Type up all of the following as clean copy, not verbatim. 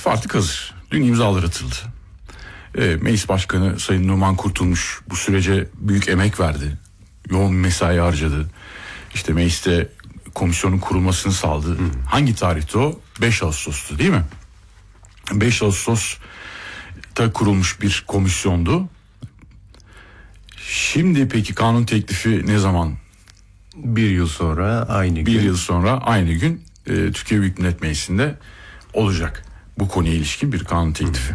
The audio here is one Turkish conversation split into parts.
artık hazır. Dün imzalar atıldı. Meclis Başkanı Sayın Numan Kurtulmuş bu sürece büyük emek verdi. Yoğun mesai harcadı. İşte mecliste komisyonun kurulmasını sağladı. Hangi tarihte o? 5 Ağustos'tu değil mi? 5 Ağustos'ta kurulmuş bir komisyondu. Şimdi peki kanun teklifi ne zaman? Bir yıl sonra aynı gün Türkiye Büyük Millet Meclisi'nde olacak. Bu konuya ilişkin bir kanun teklifi.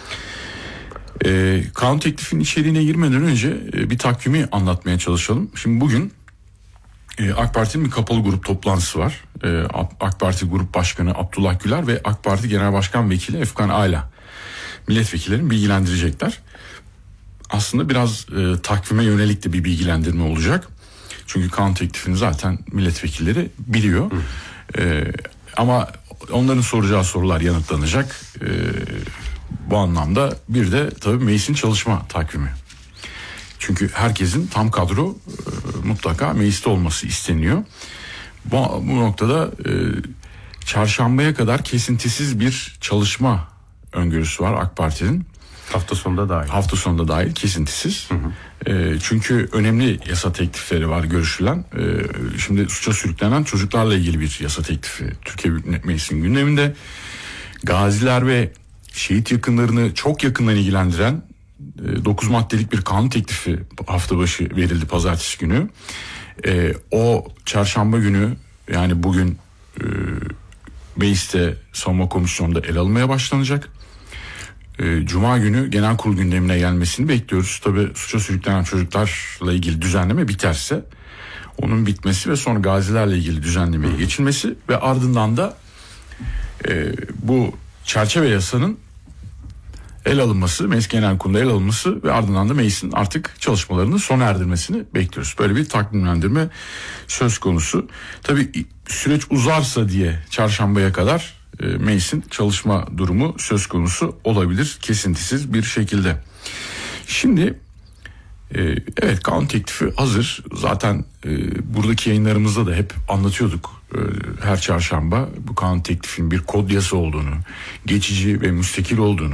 Kanun teklifinin içeriğine girmeden önce bir takvimi anlatmaya çalışalım. Şimdi bugün AK Parti'nin bir kapalı grup toplantısı var. AK Parti Grup Başkanı Abdullah Güler ve AK Parti Genel Başkan Vekili Efkan Ala milletvekillerini bilgilendirecekler. Aslında biraz takvime yönelik de bir bilgilendirme olacak. Çünkü kanun teklifini zaten milletvekilleri biliyor. Ama onların soracağı sorular yanıtlanacak. Bu anlamda bir de tabii meclisin çalışma takvimi. Çünkü herkesin tam kadro mutlaka mecliste olması isteniyor. Bu noktada çarşambaya kadar kesintisiz bir çalışma öngörüsü var AK Parti'nin. Hafta sonunda dahil kesintisiz. Çünkü önemli yasa teklifleri var görüşülen. Şimdi suça sürüklenen çocuklarla ilgili bir yasa teklifi Türkiye Büyük Millet Meclisi'nin gündeminde. Gaziler ve şehit yakınlarını çok yakından ilgilendiren 9 maddelik bir kanun teklifi hafta başı verildi pazartesi günü. O çarşamba günü yani bugün mecliste savunma komisyonunda ele alınmaya başlanacak. Cuma günü genel kurul gündemine gelmesini bekliyoruz. Tabii suça sürüklenen çocuklarla ilgili düzenleme biterse onun bitmesi ve sonra gazilerle ilgili düzenlemeye geçilmesi ve ardından da bu çerçeve yasanın el alınması, meclis genel kurulunda el alınması ve ardından da meclisin artık çalışmalarını sona erdirmesini bekliyoruz. Böyle bir takvimlendirme söz konusu. Tabii süreç uzarsa diye çarşambaya kadar meclisin çalışma durumu söz konusu olabilir kesintisiz bir şekilde. Şimdi evet kanun teklifi hazır. Zaten buradaki yayınlarımızda da hep anlatıyorduk. Her çarşamba bu kanun teklifinin bir kod yasa olduğunu, geçici ve müstakil olduğunu,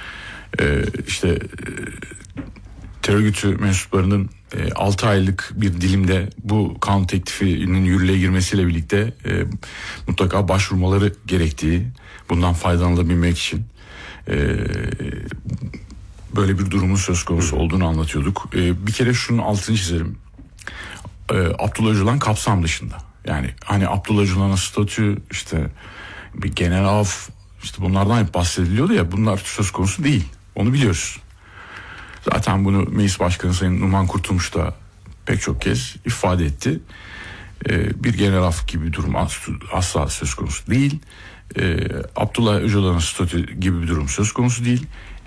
terör örgütü mensuplarının 6 aylık bir dilimde bu kanun teklifinin yürürlüğe girmesiyle birlikte mutlaka başvurmaları gerektiği, bundan faydalanabilmek için böyle bir durumun söz konusu olduğunu anlatıyorduk. Bir kere şunun altını çizelim. Abdullah Öcalan kapsam dışında. Yani hani Abdullah Öcalan'ın statü bir genel af bunlardan hep bahsediliyordu ya, bunlar söz konusu değil. Onu biliyoruz. Zaten bunu Meclis Başkanı Sayın Numan Kurtulmuş da pek çok kez ifade etti. Bir genel af gibi bir durum asla söz konusu değil. Abdullah Öcalan'ın statü gibi bir durum söz konusu değil.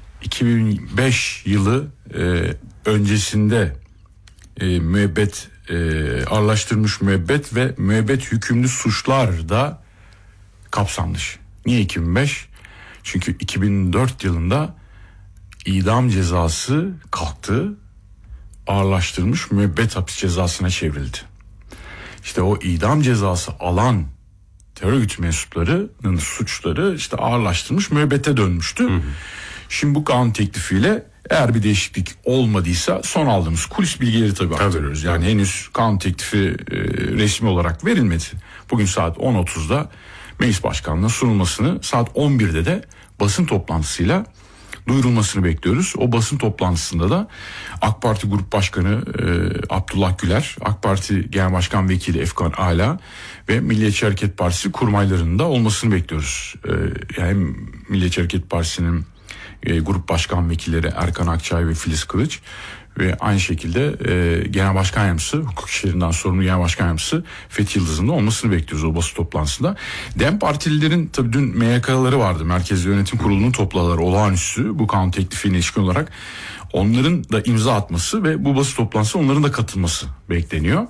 2005 yılı öncesinde müebbet ağırlaştırılmış müebbet ve müebbet hükümlü suçlar da kapsam dışı. Niye 2005? Çünkü 2004 yılında idam cezası kalktı, ağırlaştırılmış müebbet hapis cezasına çevrildi. İşte o idam cezası alan terör örgütü mensuplarının suçları ağırlaştırılmış müebbete dönmüştü. Şimdi bu kanun teklifiyle eğer bir değişiklik olmadıysa son aldığımız kulis bilgileri tabii aktarıyoruz. Yani henüz kanun teklifi resmi olarak verilmedi. Bugün saat 10.30'da Meclis Başkanlığı'na sunulmasını, saat 11'de de basın toplantısıyla duyurulmasını bekliyoruz. O basın toplantısında da AK Parti Grup Başkanı Abdullah Güler, AK Parti Genel Başkan Vekili Efkan Ala ve Milliyetçi Hareket Partisi kurmaylarının da olmasını bekliyoruz. Yani Milliyetçi Hareket Partisi'nin grup başkan vekilleri Erkan Akçay ve Filiz Kılıç ve aynı şekilde Genel Başkan Yardımcısı, hukuk işlerinden sorumlu Genel Başkan Yardımcısı Fethi Yıldız'ın da olmasını bekliyoruz o basın toplantısında. DEM partililerin tabii dün MYK'ları vardı. Merkez Yönetim Kurulu'nun toplaları olağanüstü bu kanun teklifiyle ilişkin olarak. Onların da imza atması ve bu basın toplantısına onların da katılması bekleniyor.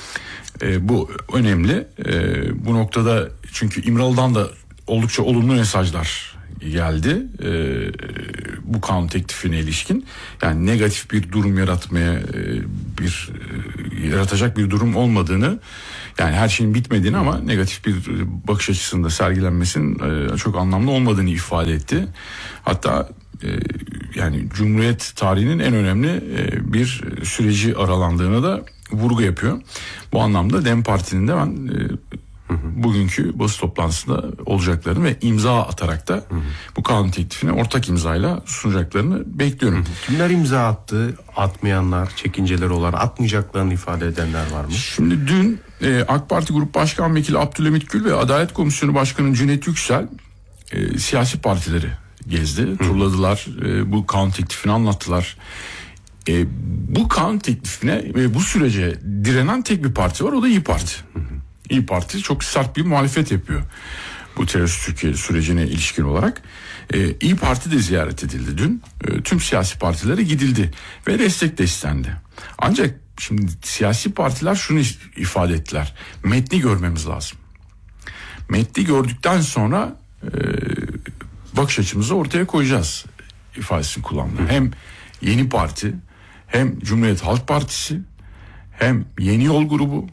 Bu önemli. Bu noktada çünkü İmralı'dan da oldukça olumlu mesajlar geldi. bu kanun teklifine ilişkin. Yani negatif bir durum yaratmaya yaratacak bir durum olmadığını, yani her şeyin bitmediğini ama negatif bir bakış açısında sergilenmesinin çok anlamlı olmadığını ifade etti. Hatta yani Cumhuriyet tarihinin en önemli bir süreci aralandığına da vurgu yapıyor. Bu anlamda DEM Parti'nin de ben bugünkü basın toplantısında olacaklarını ve imza atarak da bu kanun teklifini ortak imzayla sunacaklarını bekliyorum. Kimler imza attı? Atmayanlar, çekinceleri olan, atmayacaklarını ifade edenler var mı? Şimdi dün AK Parti Grup Başkan Vekili Abdülhamit Gül ve Adalet Komisyonu Başkanı Cüneyt Yüksel siyasi partileri gezdi, turladılar, bu kanun teklifini anlattılar. Bu kanun teklifine ve bu sürece direnen tek bir parti var, o da İYİ Parti. İYİ Parti çok sert bir muhalefet yapıyor bu terörist Türkiye sürecine ilişkin olarak. İYİ Parti de ziyaret edildi dün. Tüm siyasi partilere gidildi ve destek de istendi. Ancak şimdi siyasi partiler şunu ifade ettiler: metni görmemiz lazım. Metni gördükten sonra bakış açımızı ortaya koyacağız ifadesini kullandı. Hem Yeni Parti, hem Cumhuriyet Halk Partisi, hem Yeni Yol grubu,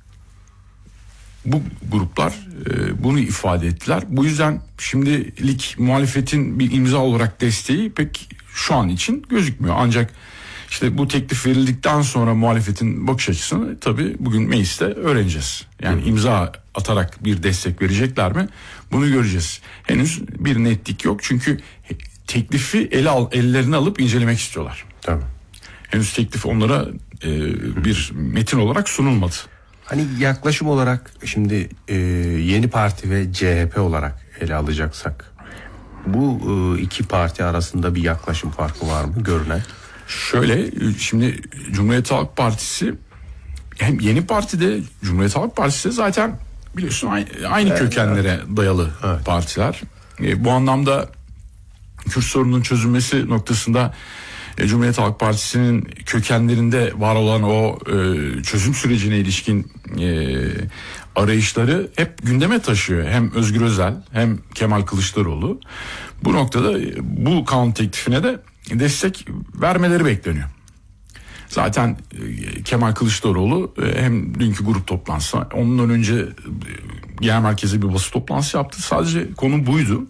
bu gruplar bunu ifade ettiler. Bu yüzden şimdilik muhalefetin bir imza olarak desteği pek şu an için gözükmüyor. Ancak işte bu teklif verildikten sonra muhalefetin bakış açısını tabii bugün mecliste öğreneceğiz. Yani imza atarak bir destek verecekler mi? Bunu göreceğiz. Henüz bir netlik yok çünkü teklifi ellerine alıp incelemek istiyorlar. Tamam. Henüz teklif onlara bir metin olarak sunulmadı. Hani yaklaşım olarak şimdi Yeni Parti ve CHP olarak ele alacaksak, bu iki parti arasında bir yaklaşım farkı var mı görünen? Şöyle, şimdi Cumhuriyet Halk Partisi hem Yeni Parti'de, Cumhuriyet Halk Partisi de zaten biliyorsun aynı kökenlere dayalı partiler. Bu anlamda Kürt sorununun çözülmesi noktasında Cumhuriyet Halk Partisi'nin kökenlerinde var olan o çözüm sürecine ilişkin arayışları hep gündeme taşıyor. Hem Özgür Özel hem Kemal Kılıçdaroğlu. Bu noktada bu kanun teklifine de destek vermeleri bekleniyor. Zaten Kemal Kılıçdaroğlu hem dünkü grup toplantısı, ondan önce genel merkeze bir basın toplantısı yaptı. Sadece konu buydu.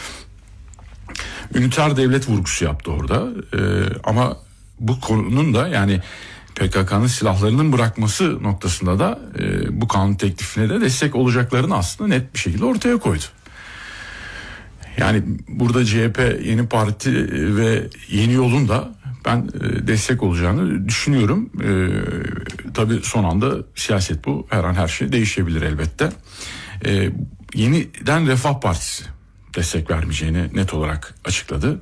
Üniter devlet vurgusu yaptı orada. Ama bu konunun da, yani PKK'nın silahlarının bırakması noktasında da bu kanun teklifine de destek olacaklarını aslında net bir şekilde ortaya koydu. Yani burada CHP, Yeni Parti ve Yeni Yol'un da ben destek olacağını düşünüyorum. Tabii son anda siyaset bu. Her an her şey değişebilir elbette. Yeniden Refah Partisi destek vermeyeceğini net olarak açıkladı.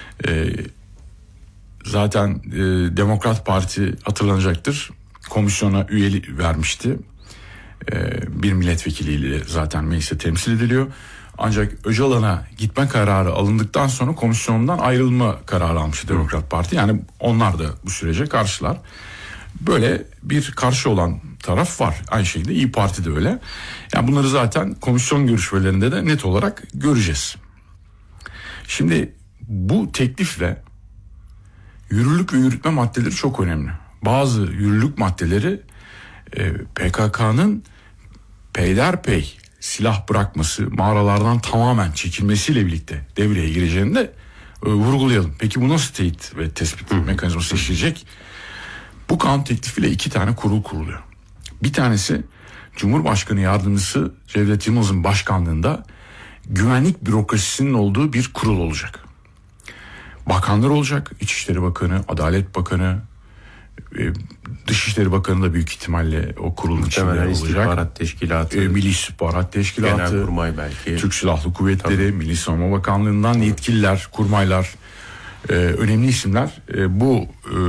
Zaten Demokrat Parti hatırlanacaktır, komisyona üyelik vermişti. Bir milletvekiliyle zaten mecliste temsil ediliyor. Ancak Öcalan'a gitme kararı alındıktan sonra komisyondan ayrılma kararı almıştı Demokrat Parti. Yani onlar da bu sürece karşılar. Böyle bir karşı olan taraf var. Aynı şekilde İYİ Parti de öyle. Yani bunları zaten komisyon görüşmelerinde de net olarak göreceğiz. Şimdi bu teklifle yürürlük ve yürütme maddeleri çok önemli. Bazı yürürlük maddeleri PKK'nın peyderpey silah bırakması, mağaralardan tamamen çekilmesiyle birlikte devreye gireceğini de vurgulayalım. Peki bu nasıl teyit ve tespit mekanizması işleyecek? Bu kanun teklifiyle 2 tane kurul kuruluyor. Bir tanesi Cumhurbaşkanı Yardımcısı Cevdet Yılmaz'ın başkanlığında güvenlik bürokrasisinin olduğu bir kurul olacak. Bakanlar olacak. İçişleri Bakanı, Adalet Bakanı, Dışişleri Bakanı da büyük ihtimalle o kurulun içinde olacak. İstihbarat Teşkilatı, Milli İstihbarat Teşkilatı, Genelkurmay belki, Türk Silahlı Kuvvetleri, Milli Savunma Bakanlığı'ndan yetkililer, kurmaylar, önemli isimler bu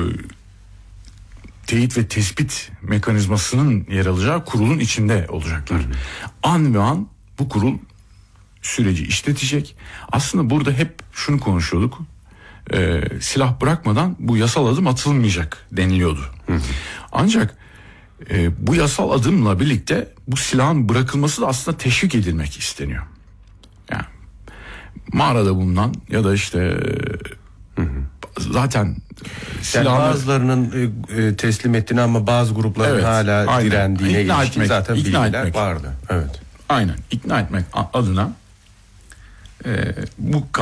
teyit ve tespit mekanizmasının yer alacağı kurulun içinde olacaklar. An ve an bu kurul süreci işletecek. Aslında burada hep şunu konuşuyorduk. Silah bırakmadan bu yasal adım atılmayacak deniliyordu. Ancak bu yasal adımla birlikte bu silahın bırakılması da aslında teşvik edilmek isteniyor. Yani mağarada bulunan ya da işte zaten Yani silahlı bazılarının teslim ettiğini ama bazı grupların Evet, hala aynen. direndiğine İkna ilişkin etmek, zaten ikna bilgiler etmek. vardı. Evet. aynen ikna etmek adına bu